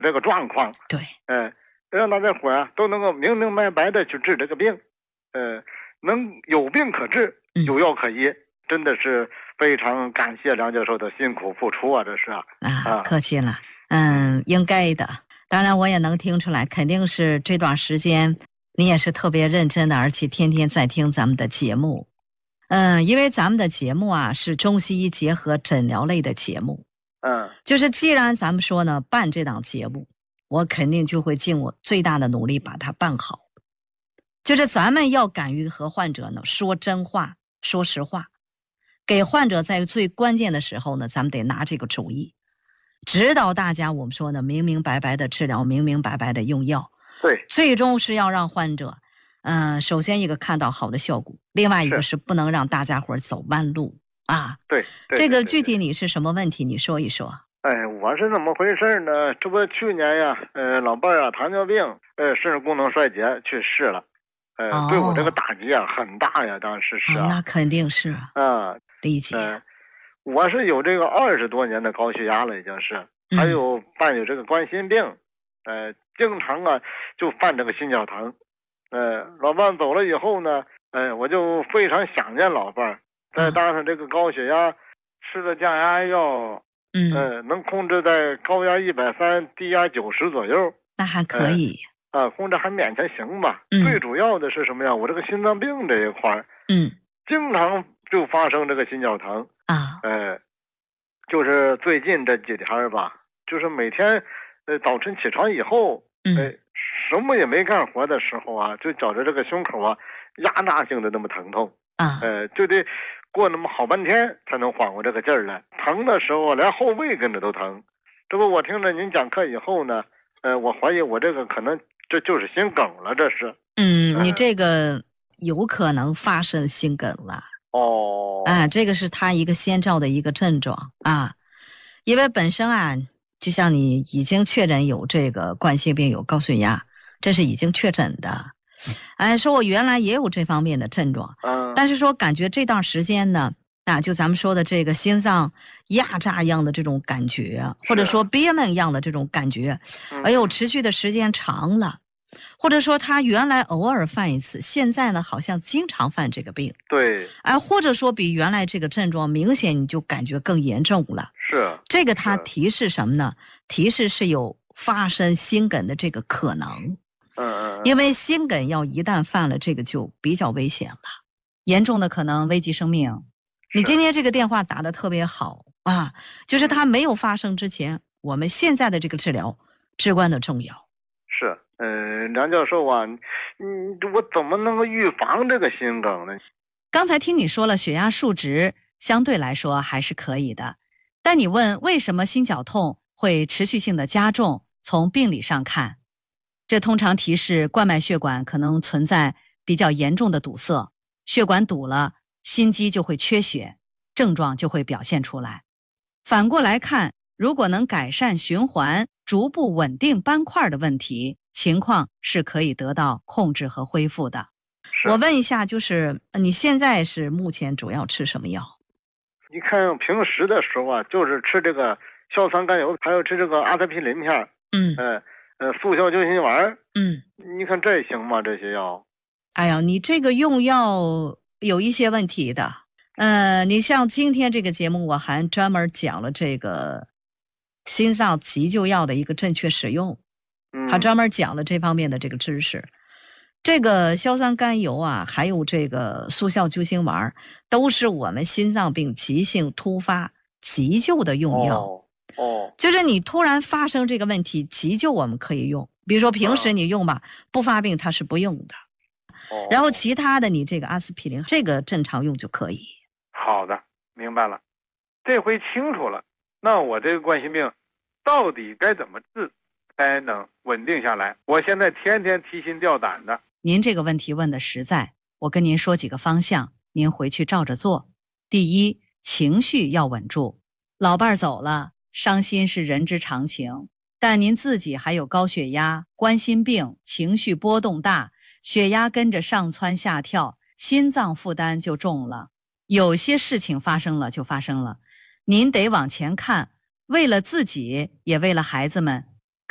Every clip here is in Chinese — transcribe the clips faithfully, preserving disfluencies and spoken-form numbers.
这个状况。 对， 嗯、呃，让大家伙啊都能够明明白白的去治这个病，呃，能有病可治，有药可医，嗯、真的是非常感谢梁教授的辛苦付出啊！这是啊， 啊，客气了，嗯，应该的。当然，我也能听出来，肯定是这段时间你也是特别认真的，而且天天在听咱们的节目。嗯，因为咱们的节目啊是中西医结合诊疗类的节目。 嗯， 就是既然咱们说呢，办这档节目，我肯定就会尽我最大的努力把它办好。就是咱们要敢于和患者呢说真话，说实话，给患者在最关键的时候呢，咱们得拿这个主意，指导大家。我们说呢，明明白白的治疗，明明白白的用药。 对， 最终是要让患者，嗯、呃，首先一个看到好的效果，另外一个是不能让大家伙走弯路啊。 对，对这个具体你是什么问题？你说一说。 哎，我是怎么回事呢？这不去年呀，呃，老伴儿啊，糖尿病，呃，肾功能衰竭去世了。呃，哦、对我这个打击啊很大呀，当时是啊， 哦、那肯定是啊， 啊， 理解。 呃，我是有这个二十多年的高血压了，已经是，还有伴有这个冠心病，呃，经常啊就犯这个心绞疼。呃，老伴走了以后呢，呃，我就非常想念老伴儿，再搭上这个高血压，吃了降压药， 嗯， 呃，能控制在高压一百三，低压九十左右， 那还可以。 呃啊，控制还勉强行吧。 嗯， 最主要的是什么呀？我这个心脏病这一块， 嗯， 经常就发生这个心绞疼啊。 呃，就是最近这几天吧，就是每天呃早晨起床以后， 嗯， 呃，什么也没干活的时候啊，就觉着这个胸口啊压榨性的那么疼痛啊， 呃，就得过那么好半天才能缓过这个劲儿来。疼的时候连后背跟着都疼。这不，我听着您讲课以后呢，呃，我怀疑我这个可能。这就是心梗了，这是。 嗯，呃、你这个有可能发生心梗了。 哦。 啊，这个是它一个先兆的一个症状啊。因为本身啊，就像你已经确诊有这个冠心病、有高血压，这是已经确诊的。哎，说我原来也有这方面的症状， 嗯， 但是说感觉这段时间呢，啊，就咱们说的这个心脏压榨一样的这种感觉，或者说憋闷一样的这种感觉，哎呦，持续的时间长了。或者说他原来偶尔犯一次，现在呢好像经常犯这个病。 对， 哎，或者说比原来这个症状明显你就感觉更严重了。 是， 这个它提示什么呢？提示是有发生心梗的这个可能。 嗯嗯。 因为心梗要一旦犯了，这个就比较危险了，严重的可能危及生命。你今天这个电话打得特别好啊，就是它没有发生之前，我们现在的这个治疗至关的重要。 是。嗯、呃，梁教授啊，嗯，我怎么能够预防这个心梗呢？ 刚才听你说了，血压数值相对来说还是可以的，但你问为什么心绞痛会持续性的加重？从病理上看，这通常提示冠脉血管可能存在比较严重的堵塞，血管堵了，心肌就会缺血，症状就会表现出来。反过来看，如果能改善循环，逐步稳定斑块的问题，情况是可以得到控制和恢复的。 我问一下，就是你现在是目前主要吃什么药？ 你看平时的时候啊，就是吃这个硝酸甘油，还有吃这个阿司匹林片， 嗯， 呃呃，速效救心丸， 嗯， 你看这行吗？这些药？ 哎呀，你这个用药有一些问题的。呃，你像今天这个节目，我还专门讲了这个心脏急救药的一个正确使用。还专门讲了这方面的这个知识。这个硝酸甘油啊，还有这个速效救心丸，都是我们心脏病急性突发急救的用药。 哦，哦， 就是你突然发生这个问题，急救我们可以用，比如说平时你用吧，不发病它是不用的。 哦， 然后其他的你这个阿司匹林，这个正常用就可以。 好的，明白了，这回清楚了。那我这个冠心病到底该怎么治才能稳定下来？我现在天天提心吊胆的。 您这个问题问的实在，我跟您说几个方向，您回去照着做。第一，情绪要稳住。老伴儿走了，伤心是人之常情，但您自己还有高血压、冠心病，情绪波动大，血压跟着上蹿下跳，心脏负担就重了。有些事情发生了就发生了，您得往前看，为了自己，也为了孩子们，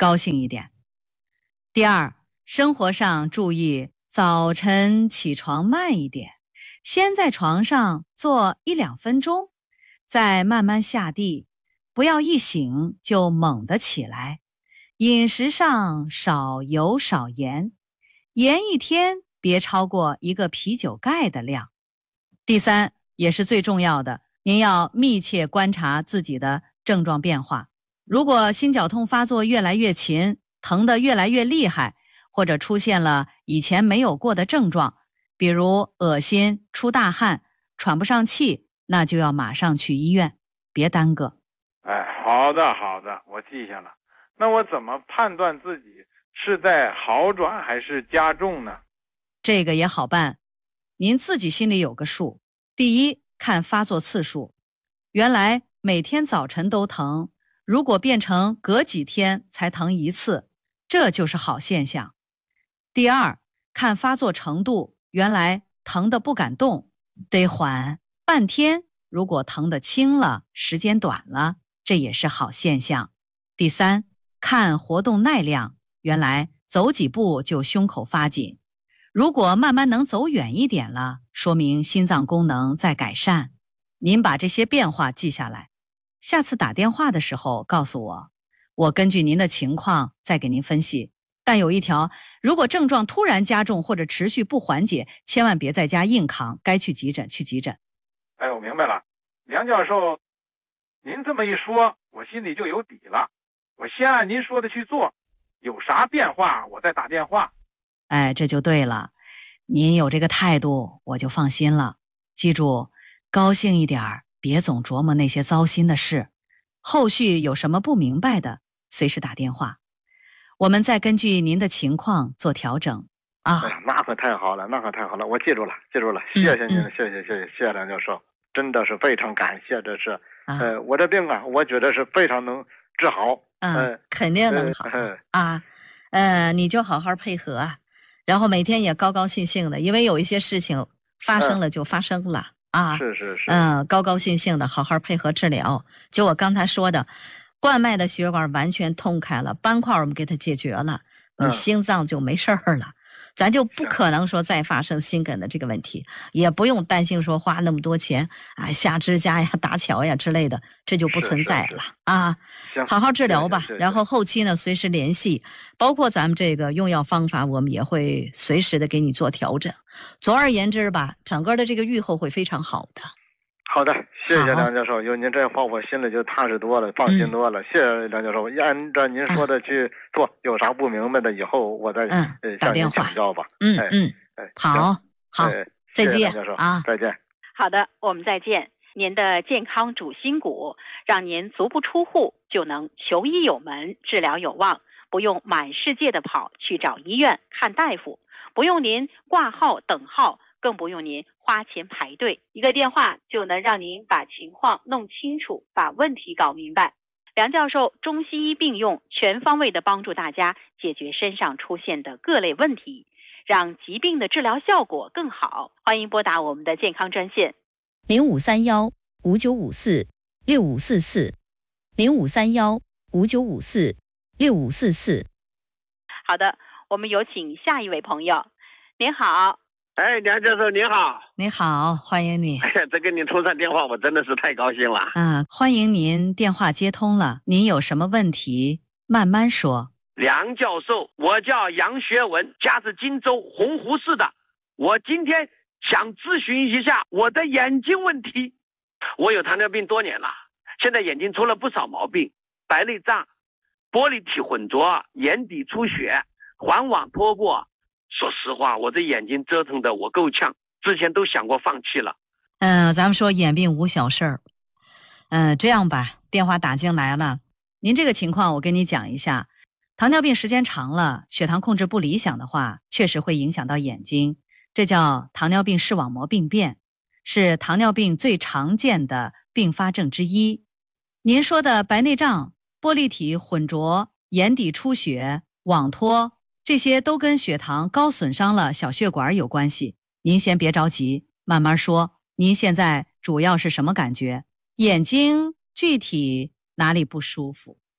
高兴一点。第二，生活上注意早晨起床慢一点，先在床上坐一两分钟，再慢慢下地，不要一醒就猛地起来。饮食上少油少盐，盐一天别超过一个啤酒盖的量。第三，也是最重要的，您要密切观察自己的症状变化。如果心绞痛发作越来越勤，疼得越来越厉害，或者出现了以前没有过的症状，比如恶心、出大汗、喘不上气，那就要马上去医院，别耽搁。 哎，好的好的，我记下了。那我怎么判断自己是在好转还是加重呢？ 这个也好办，您自己心里有个数。第一，看发作次数，原来每天早晨都疼，如果变成隔几天才疼一次，这就是好现象。第二，看发作程度，原来疼得不敢动，得缓半天，如果疼得轻了，时间短了，这也是好现象。第三，看活动耐量，原来走几步就胸口发紧，如果慢慢能走远一点了，说明心脏功能在改善。您把这些变化记下来，下次打电话的时候告诉我，我根据您的情况再给您分析。但有一条，如果症状突然加重或者持续不缓解，千万别在家硬扛，该去急诊去急诊。 哎，我明白了，梁教授，您这么一说，我心里就有底了。我先按您说的去做，有啥变化我再打电话。 哎，这就对了，您有这个态度，我就放心了。记住，高兴一点儿，别总琢磨那些糟心的事。后续有什么不明白的，随时打电话，我们再根据您的情况做调整啊。 哎呀，那可太好了，那可太好了，我记住了，记住了，谢谢您，嗯、谢谢谢谢谢谢梁教授，真的是非常感谢，这是，啊、呃，我这病啊，我觉得是非常能治好， 嗯， 呃、 肯定能好、呃、啊，呃，你就好好配合啊，然后每天也高高兴兴的，因为有一些事情发生了就发生了。嗯啊， 是是是， 嗯，高高兴兴的好好配合治疗。就我刚才说的，冠脉的血管完全通开了，斑块我们给它解决了，你心脏就没事儿了，嗯、咱就不可能说再发生心梗的这个问题，也不用担心说花那么多钱啊下支架呀、搭桥呀之类的，这就不存在了是是是啊。好好治疗吧， 是是是然后后期呢随时联系，包括咱们这个用药方法，我们也会随时的给你做调整。总而言之吧，整个的这个预后会非常好的。 好的，谢谢梁教授，有您这话我心里就踏实多了，放心多了。嗯、谢谢梁教授，按照您说的去做，嗯、有啥不明白的，以后我再嗯呃向您请教吧。 嗯哎、 嗯， 哎， 好，好， 哎、 再见， 谢谢梁教授啊， 再见。 好的，我们再见。您的健康主心骨，让您足不出户就能求医有门，治疗有望，不用满世界的跑去找医院看大夫，不用您挂号等号，更不用您花钱排队，一个电话就能让您把情况弄清楚，把问题搞明白。梁教授中西医并用，全方位的帮助大家解决身上出现的各类问题，让疾病的治疗效果更好。欢迎拨打我们的健康专线零五三幺五九五四六五四四零五三幺五九五四六五四四。 好的，我们有请下一位朋友。您好。 哎，梁教授您好。 你好，欢迎你。 哎呀，这跟您通上电话，我真的是太高兴了。 嗯，欢迎您，电话接通了，您有什么问题慢慢说。 梁教授，我叫杨学文，家是荆州洪湖市的。我今天想咨询一下我的眼睛问题。我有糖尿病多年了，现在眼睛出了不少毛病，白内障、玻璃体混浊、眼底出血、环网脱过。说实话，我这眼睛折腾的我够呛，之前都想过放弃了。 嗯、呃，咱们说眼病无小事儿。嗯、呃，这样吧，电话打进来了， 您这个情况我跟你讲一下。糖尿病时间长了，血糖控制不理想的话，确实会影响到眼睛，这叫糖尿病视网膜病变，是糖尿病最常见的并发症之一。您说的白内障、玻璃体混浊、眼底出血、网脱，这些都跟血糖高损伤了小血管有关系。您先别着急，慢慢说。您现在主要是什么感觉？眼睛具体哪里不舒服？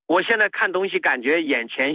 我现在看东西感觉眼前